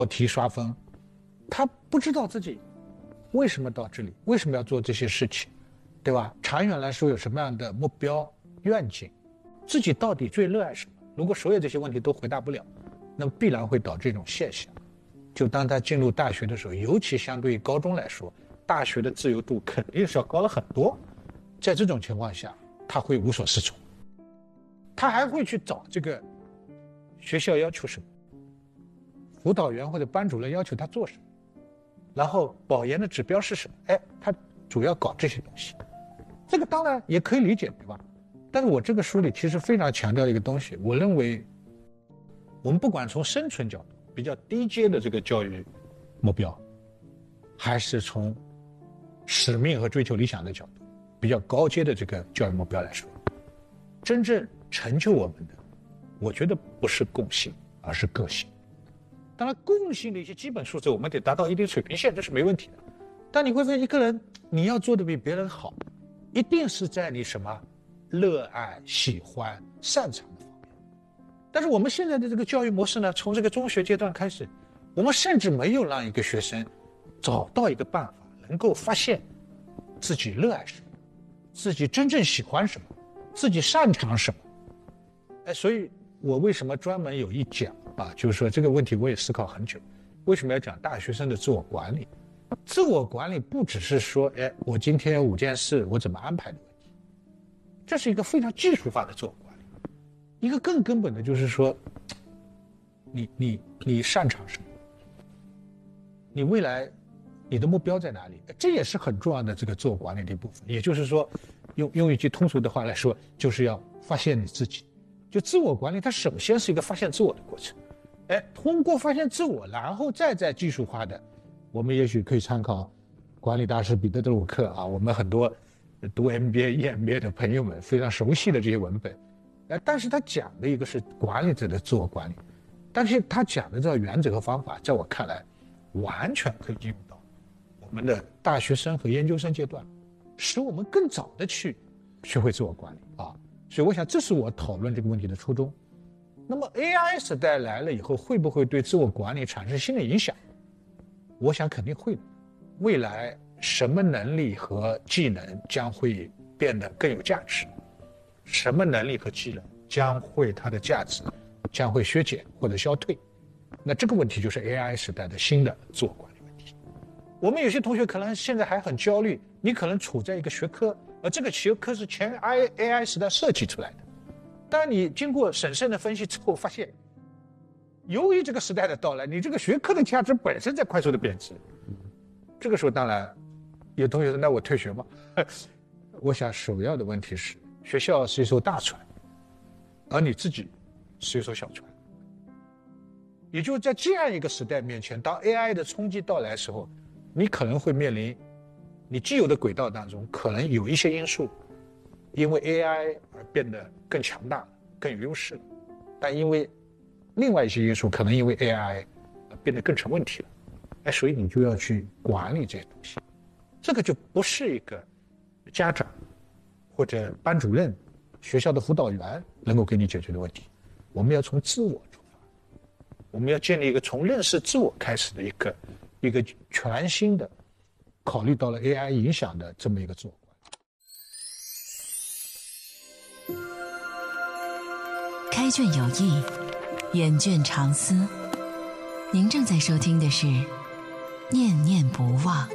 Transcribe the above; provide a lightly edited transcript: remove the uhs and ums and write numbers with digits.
题刷分，他不知道自己为什么到这里，为什么要做这些事情，对吧？长远来说有什么样的目标愿景，自己到底最热爱什么？如果所有这些问题都回答不了，那么必然会导致一种现象，就当他进入大学的时候，尤其相对于高中来说，大学的自由度肯定是要高了很多。在这种情况下，他会无所适从，他还会去找这个学校要求什么，辅导员或者班主任要求他做什么，然后保研的指标是什么，他主要搞这些东西。这个当然也可以理解，对吧？但是我这个书里其实非常强调一个东西，我认为我们不管从生存角度比较低阶的这个教育目标，还是从使命和追求理想的角度比较高阶的这个教育目标来说，真正成就我们的，我觉得不是共性，而是个性。当然共性的一些基本素质我们得达到一定水平线，这是没问题的。但你会发现一个人你要做的比别人好，一定是在你什么热爱、喜欢、擅长的方面。但是我们现在的这个教育模式呢，从这个中学阶段开始，我们甚至没有让一个学生找到一个办法能够发现自己热爱什么，自己真正喜欢什么，自己擅长什么。所以我为什么专门有一讲啊，就是说这个问题我也思考很久，为什么要讲大学生的自我管理？自我管理不只是说我今天有5件事我怎么安排的问题，这是一个非常技术化的自我管理。一个更根本的就是说你擅长什么，你未来你的目标在哪里，这也是很重要的这个自我管理的一部分。也就是说用一句通俗的话来说，就是要发现你自己。就自我管理它首先是一个发现自我的过程，通过发现自我，然后再技术化的，我们也许可以参考管理大师彼得·德鲁克啊，我们很多读 MBA、EMBA 的朋友们非常熟悉的这些文本。但是他讲的一个是管理者的自我管理，但是他讲的这个原则和方法，在我看来完全可以应用到我们的大学生和研究生阶段，使我们更早的去学会自我管理啊。所以我想这是我讨论这个问题的初衷。那么 AI 时代来了以后，会不会对自我管理产生新的影响？我想肯定会的。未来什么能力和技能将会变得更有价值？什么能力和技能将会它的价值将会削减或者消退？那这个问题就是 AI 时代的新的自我管理问题。我们有些同学可能现在还很焦虑，你可能处在一个学科，而这个学科是前 AI 时代设计出来的。当你经过审慎的分析之后，发现由于这个时代的到来，你这个学科的价值本身在快速的贬值。这个时候当然有同学说，那我退学吗？我想首要的问题是，学校是一艘大船，而你自己是一艘小船。也就是在这样一个时代面前，当 AI 的冲击到来的时候，你可能会面临你既有的轨道当中可能有一些因素因为 AI 而变得更强大了，更有优势了，但因为另外一些因素可能因为 AI 而变得更成问题了。所以你就要去管理这些东西。这个就不是一个家长或者班主任、学校的辅导员能够给你解决的问题。我们要从自我出发，我们要建立一个从认识自我开始的一个全新的考虑到了 AI 影响的这么一个自我观。 开卷有益，远卷长思。您正在收听的是念念不忘。